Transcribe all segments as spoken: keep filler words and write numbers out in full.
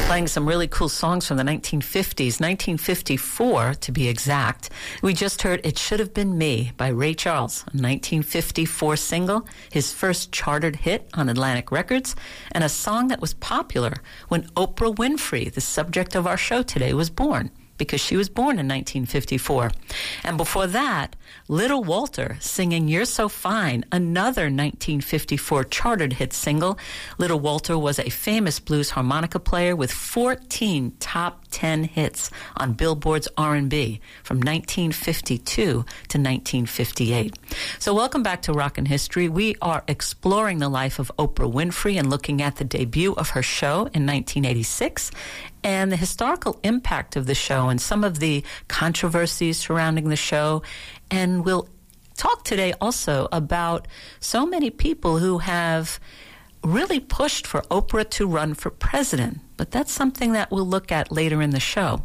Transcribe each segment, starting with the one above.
Playing some really cool songs from the nineteen fifties, nineteen fifty-four to be exact. We just heard It Should Have Been Me by Ray Charles, a nineteen fifty-four single, his first charted hit on Atlantic Records, and a song that was popular when Oprah Winfrey, the subject of our show today, was born, because she was born in nineteen fifty-four. And before that, Little Walter singing You're So Fine, another nineteen fifty-four charted hit single. Little Walter was a famous blues harmonica player with fourteen top ten hits on Billboard's R and B from nineteen fifty-two to nineteen fifty-eight. So welcome back to Rockin' History. We are exploring the life of Oprah Winfrey and looking at the debut of her show in nineteen eighty-six and the historical impact of the show and some of the controversies surrounding the show. And we'll talk today also about so many people who have really pushed for Oprah to run for president. But that's something that we'll look at later in the show.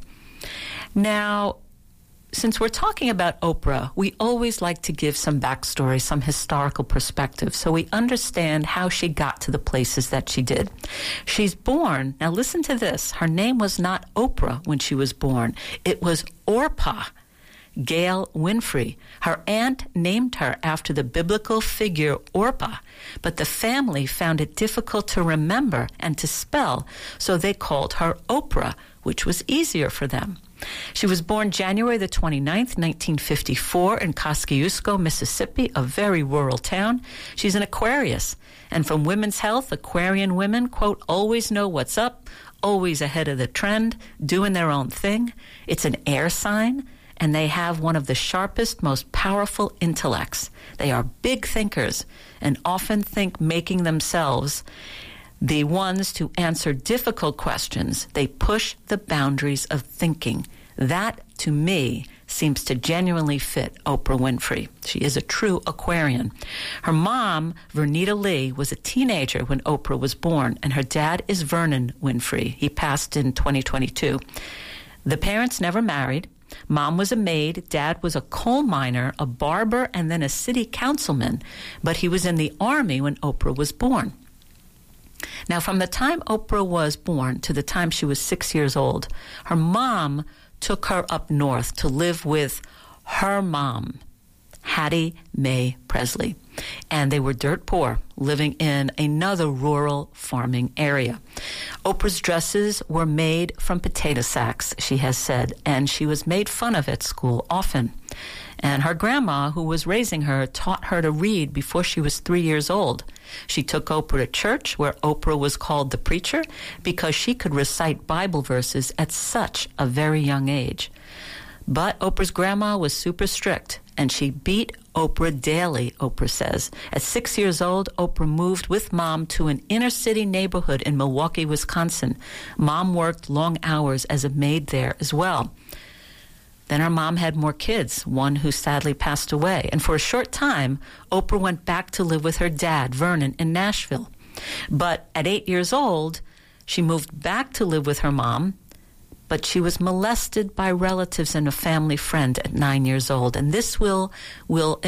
Now, since we're talking about Oprah, we always like to give some backstory, some historical perspective, so we understand how she got to the places that she did. She's born, now listen to this, her name was not Oprah when she was born. It was Orpah Gail Winfrey. Her aunt named her after the biblical figure Orpah, but the family found it difficult to remember and to spell, so they called her Oprah, which was easier for them. She was born January the twenty-ninth, nineteen fifty-four in Kosciuszko, Mississippi, a very rural town. She's an Aquarius. And from Women's Health, Aquarian women, quote, always know what's up, always ahead of the trend, doing their own thing. It's an air sign, and they have one of the sharpest, most powerful intellects. They are big thinkers and often think making themselves the ones to answer difficult questions. They push the boundaries of thinking. That, to me, seems to genuinely fit Oprah Winfrey. She is a true Aquarian. Her mom, Vernita Lee, was a teenager when Oprah was born, and her dad is Vernon Winfrey. He passed in twenty twenty-two. The parents never married. Mom was a maid, Dad was a coal miner, a barber, and then a city councilman, but he was in the Army when Oprah was born. Now, from the time Oprah was born to the time she was six years old, her mom took her up north to live with her mom, Hattie Mae Presley. And they were dirt poor, living in another rural farming area. Oprah's dresses were made from potato sacks, she has said, and she was made fun of at school often. And her grandma, who was raising her, taught her to read before she was three years old. She took Oprah to church, where Oprah was called the preacher, because she could recite Bible verses at such a very young age. But Oprah's grandma was super strict, and she beat Oprah daily, Oprah says. At six years old, Oprah moved with Mom to an inner-city neighborhood in Milwaukee, Wisconsin. Mom worked long hours as a maid there as well. Then her mom had more kids, one who sadly passed away. And for a short time, Oprah went back to live with her dad, Vernon, in Nashville. But at eight years old, she moved back to live with her mom, but she was molested by relatives and a family friend at nine years old. And this will will